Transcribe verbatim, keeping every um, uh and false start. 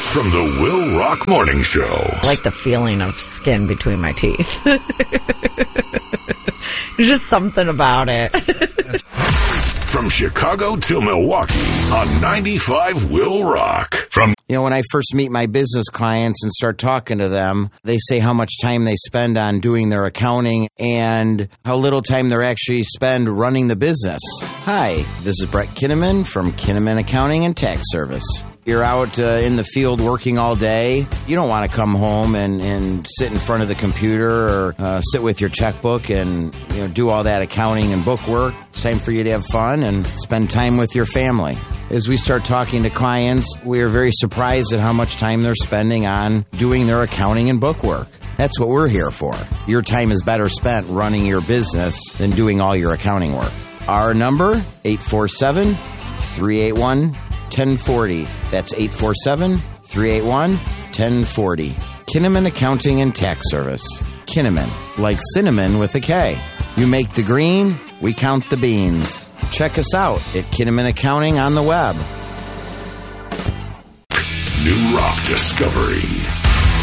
From the Will Rock Morning Show. I like the feeling of skin between my teeth. There's just something about it. From Chicago to Milwaukee on ninety-five Will Rock. From You know, when I first meet my business clients and start talking to them, they say how much time they spend on doing their accounting and how little time they actually spend running the business. Hi, this is Brett Kinnaman from Kinnaman Accounting and Tax Service. You're out uh, in the field working all day. You don't want to come home and, and sit in front of the computer or uh, sit with your checkbook and you know do all that accounting and book work. It's time for you to have fun and spend time with your family. As we start talking to clients, we are very surprised at how much time they're spending on doing their accounting and book work. That's what we're here for. Your time is better spent running your business than doing all your accounting work. Our number, eight four seven, three eight one, one zero four zero. That's eight four seven, three eight one, one zero four zero. Kinnaman Accounting and Tax Service. Kinnaman, like cinnamon with a K. You make the green, we count the beans. Check us out at Kinnaman Accounting on the web. New Rock Discovery.